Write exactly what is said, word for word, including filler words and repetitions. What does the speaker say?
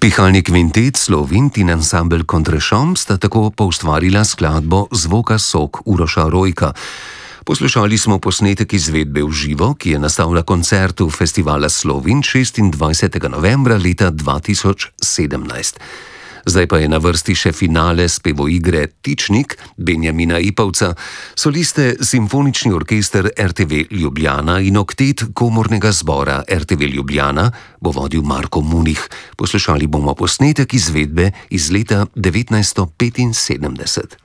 Pihalni kvintet Slovint in ansambel Kontrešom sta tako poustvarila skladbo Zvoka sok Uroša Rojka. Poslušali smo posnetek izvedbe v živo, ki je nastal na koncertu festivala Slovint šestindvajsetega novembra leta dva tisoč sedemnajst. Zdaj pa je na vrsti še finale spevoigre Tičnik Benjamina Ipavca, soliste Simfonični orkester er te ve Ljubljana in oktet komornega zbora er te ve Ljubljana bo vodil Marko Munih. Poslušali bomo posnetek izvedbe iz leta devetnajststo petinsedemdeset.